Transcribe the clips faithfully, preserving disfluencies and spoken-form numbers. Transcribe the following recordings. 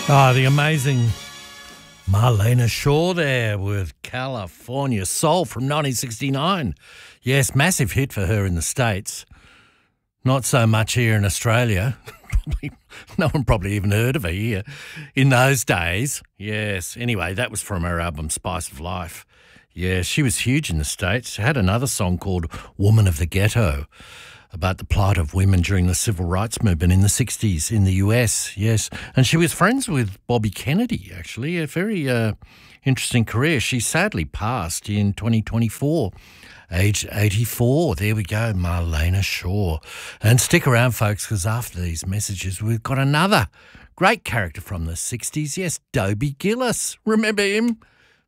Ah, the amazing Marlena Shaw there with California Soul from nineteen sixty-nine. Yes, massive hit for her in the States. Not so much here in Australia. Probably, no one probably even heard of her here in those days. Yes, anyway, that was from her album Spice of Life. Yeah, she was huge in the States. She had another song called Woman of the Ghetto, about the plight of women during the civil rights movement in the sixties in the U S, yes. And she was friends with Bobby Kennedy, actually, a very uh, interesting career. She sadly passed in twenty twenty-four, aged eighty-four. There we go, Marlena Shaw. And stick around, folks, because after these messages, we've got another great character from the sixties. Yes, Dobie Gillis. Remember him?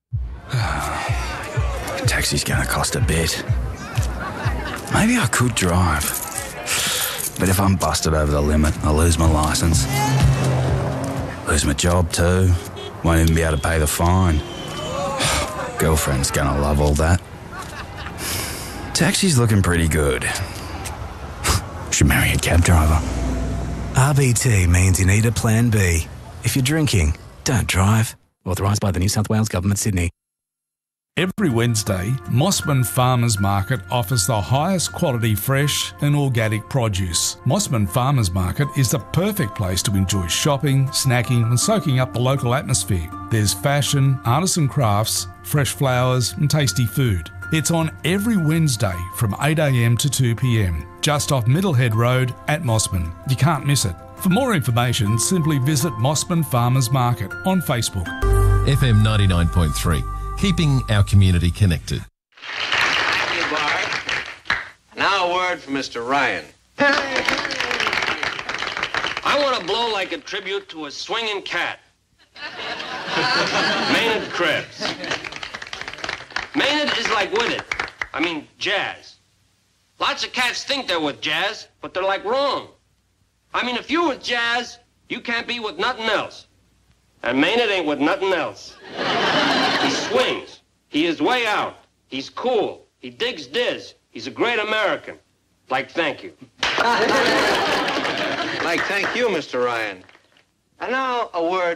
Taxi's going to cost a bit. Maybe I could drive. But if I'm busted over the limit, I'll lose my licence. Lose my job too. Won't even be able to pay the fine. Girlfriend's gonna love all that. Taxi's looking pretty good. Should marry a cab driver. R B T means you need a plan B. If you're drinking, don't drive. Authorised by the New South Wales Government, Sydney. Every Wednesday, Mossman Farmers Market offers the highest quality fresh and organic produce. Mossman Farmers Market is the perfect place to enjoy shopping, snacking and soaking up the local atmosphere. There's fashion, artisan crafts, fresh flowers and tasty food. It's on every Wednesday from eight a m to two p m, just off Middlehead Road at Mossman. You can't miss it. For more information, simply visit Mossman Farmers Market on Facebook. F M ninety-nine point three. Keeping our community connected. Thank you, Bart. Now a word from Mister Ryan. I want to blow like a tribute to a swinging cat. Maynard Krebs. Maynard is like with it. I mean, jazz. Lots of cats think they're with jazz, but they're like wrong. I mean, if you're with jazz, you can't be with nothing else. And Maynard ain't with nothing else. He swings. He is way out. He's cool. He digs diz. He's a great American. Like, thank you. Like, thank you, Mister Ryan. And now a word